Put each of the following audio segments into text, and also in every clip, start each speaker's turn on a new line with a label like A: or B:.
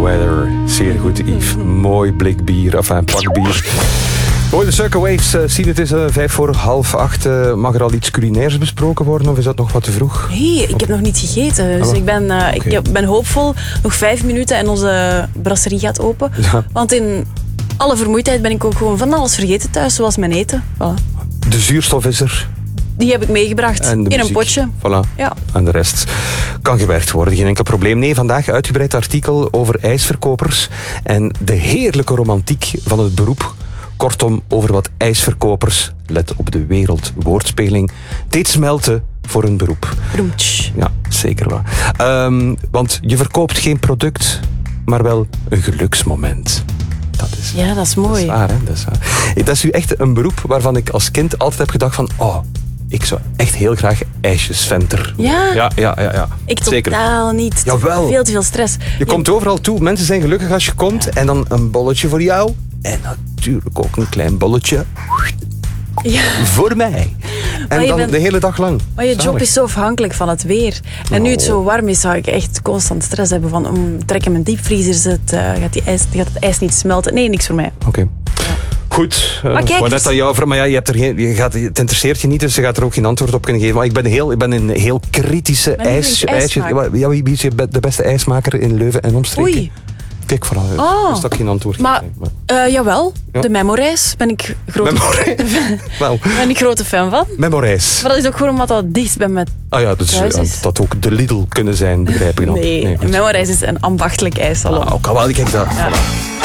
A: Weather. Zeer goed, Yves. Mooi blik bier, enfin pak bier. Mooi, de Circle Waves. Zien, het is 7:45. Mag er al iets culinairs besproken worden of is dat nog wat te vroeg?
B: Nee, ik heb nog niet gegeten. Dus ik ben hoopvol. Nog 5 minuten en onze brasserie gaat open.
A: Ja.
B: Want in alle vermoeidheid ben ik ook gewoon van alles vergeten thuis, zoals mijn eten. Voilà.
A: De zuurstof is er.
B: Die heb ik meegebracht
A: En de
B: in
A: muziek.
B: een potje.
A: Voilà.
B: Ja.
A: En de rest kan gewerkt worden, geen enkel probleem. Nee, vandaag uitgebreid artikel over ijsverkopers en de heerlijke romantiek van het beroep. Kortom, over wat ijsverkopers, let op de wereldwoordspeling, deed smelten voor een beroep.
B: Broemtsch.
A: Ja, zeker wel. Want je verkoopt geen product, maar wel een geluksmoment. Dat is,
B: Ja, dat is mooi.
A: Dat is waar, hè? Dat is waar. Dat is nu echt een beroep waarvan ik als kind altijd heb gedacht van... Oh, ik zou echt heel graag ijsjesventer.
B: Ja?
A: Ja.
B: Ik
A: Zeker.
B: totaal niet.
A: Jawel.
B: Veel te veel stress.
A: Je komt overal toe. Mensen zijn gelukkig als je komt. En dan een bolletje voor jou. En natuurlijk ook een klein bolletje
B: Ja.
A: voor mij. En
B: je
A: dan
B: bent-
A: de hele dag lang.
B: Maar je job
A: Zalig.
B: is zo afhankelijk van het weer. En nu het zo warm is, zou ik echt constant stress hebben van trekken mijn diepvriezer, gaat het ijs niet smelten. Nee, niks voor mij.
A: Oké. Goed.
B: Maar kijk,
A: net
B: dus-
A: aan jou, maar ja, het interesseert je niet, dus je gaat er ook geen antwoord op kunnen geven. Maar ik ben een heel kritische
B: Mijn
A: ijsmaker. Ja, wie is de beste ijsmaker in Leuven en omstreken?
B: Oei.
A: Kijk, vooral.
B: Oh.
A: Dus dat ik geen antwoord
B: Maar,
A: geef.
B: jawel,
A: Ja.
B: de Memorijs ben ik
A: Wel,
B: grote fan van.
A: Memorijs.
B: Maar dat is ook gewoon omdat dat dicht bij mijn
A: Ah ja, dus
B: thuis is.
A: dat ook de Lidl kunnen zijn, begrijp ik dan.
B: Nee,
A: goed.
B: Memorijs is een ambachtelijk ijssalon.
A: Ah, ook al wel, kijk dat.
B: Ja.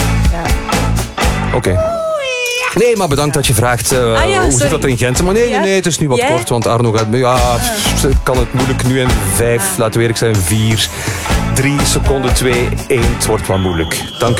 A: Oké. Nee, maar bedankt dat je vraagt hoe zit
B: sorry.
A: dat in Gent. Maar nee,
B: Ja?
A: het is nu wat
B: Jij?
A: kort, want Arno gaat... Ja, kan het moeilijk nu in 5, laten we eerlijk zijn, 4, 3 seconden, 2, 1. Het wordt wat moeilijk. Dank u.